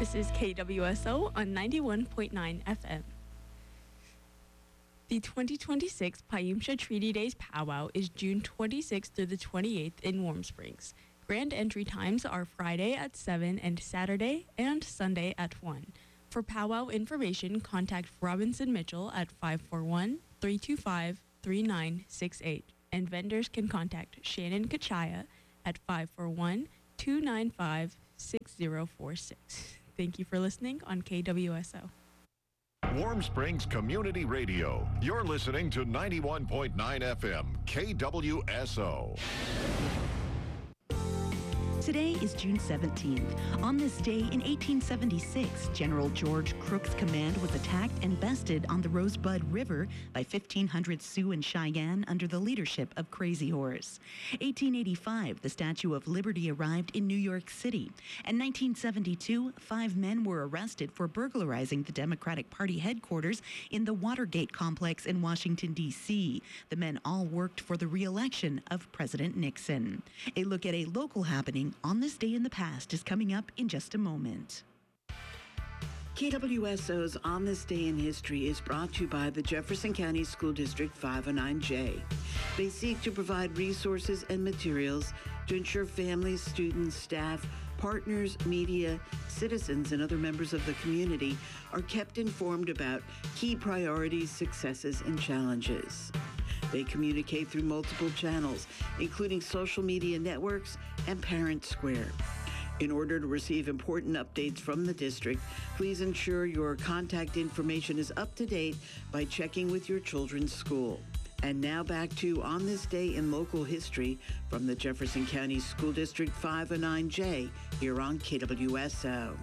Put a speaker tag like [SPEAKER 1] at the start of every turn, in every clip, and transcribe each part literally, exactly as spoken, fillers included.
[SPEAKER 1] This is K W S O on ninety-one point nine F M. The twenty twenty-six Payumsha Treaty Days Powwow is June twenty-sixth through the twenty-eighth in Warm Springs. Grand entry times are Friday at seven and Saturday and Sunday at one. For powwow information, contact Robinson Mitchell at five four one, three two five, three nine six eight. And vendors can contact Shannon Kachaya at five four one, two nine five, six zero four six. Thank you for listening on K W S O.
[SPEAKER 2] Warm Springs Community Radio. You're listening to ninety-one point nine F M K W S O.
[SPEAKER 3] Today is June seventeenth. On this day in eighteen seventy-six, General George Crook's command was attacked and bested on the Rosebud River by fifteen hundred Sioux and Cheyenne under the leadership of Crazy Horse. eighteen eighty-five, the Statue of Liberty arrived in New York City. And nineteen seventy-two, five men were arrested for burglarizing the Democratic Party headquarters in the Watergate complex in Washington, D C. The men all worked for the re-election of President Nixon. A look at a local happening on this day in the past is coming up in just a moment.
[SPEAKER 4] K W S O's On This Day in History is brought to you by the Jefferson County School District five oh nine J. They seek to provide resources and materials to ensure families, students, staff, partners, media, citizens, and other members of the community are kept informed about key priorities, successes, and challenges. They communicate through multiple channels, including social media networks and Parent Square. In order to receive important updates from the district, please ensure your contact information is up to date by checking with your children's school. And now back to On This Day in Local History from the Jefferson County School District five oh nine J here on K W S O.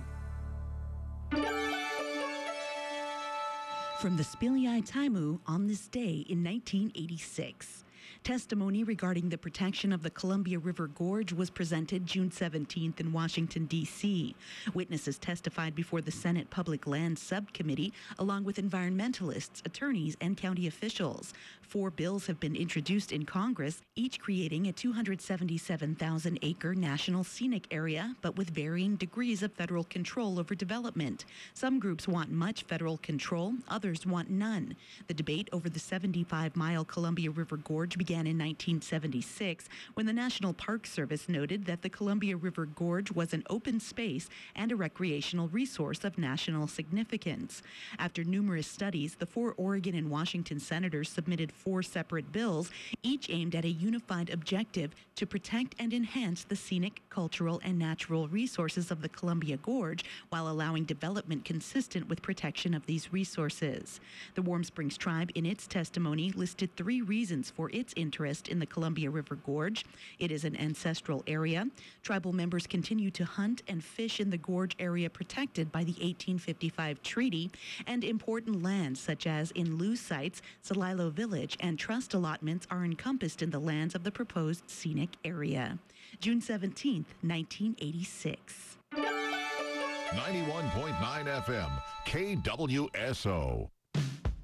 [SPEAKER 3] From the Spiliai Taimu on this day in nineteen eighty-six. Testimony regarding the protection of the Columbia River Gorge was presented June seventeenth in Washington, D C. Witnesses testified before the Senate Public Lands Subcommittee, along with environmentalists, attorneys, and county officials. Four bills have been introduced in Congress, each creating a two hundred seventy-seven thousand acre national scenic area, but with varying degrees of federal control over development. Some groups want much federal control, others want none. The debate over the seventy-five mile Columbia River Gorge began in nineteen seventy-six when the National Park Service noted that the Columbia River Gorge was an open space and a recreational resource of national significance. After numerous studies, the four Oregon and Washington senators submitted four separate bills, each aimed at a unified objective to protect and enhance the scenic, cultural, and natural resources of the Columbia Gorge while allowing development consistent with protection of these resources. The Warm Springs Tribe, in its testimony, listed three reasons for its interest in the Columbia River Gorge. It is an ancestral area. Tribal members continue to hunt and fish in the gorge area protected by the eighteen fifty-five treaty, and important lands such as in lieu sites, Celilo Village, and trust allotments are encompassed in the lands of the proposed scenic area. June seventeenth, nineteen eighty-six.
[SPEAKER 2] ninety-one point nine F M K W S O.